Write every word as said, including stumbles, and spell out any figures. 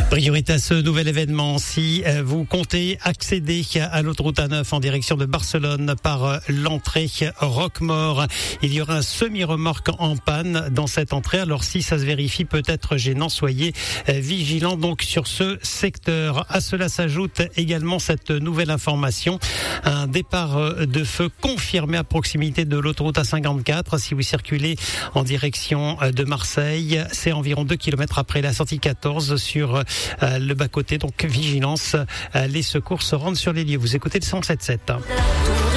Priorité à ce nouvel événement. Si vous comptez accéder à l'autoroute A neuf en direction de Barcelone par l'entrée Roquemaure, il y aura un semi-remorque en panne dans cette entrée. Alors si ça se vérifie, peut être gênant, soyez vigilants donc sur ce secteur. À cela s'ajoute également cette nouvelle information. Un départ de feu confirmé à proximité de l'autoroute A cinquante-quatre. Si vous circulez en direction de Marseille, c'est environ deux kilomètres après la sortie quatorze sur Euh, le bas-côté, donc vigilance, euh, les secours se rendent sur les lieux. Vous écoutez le cent sept sept.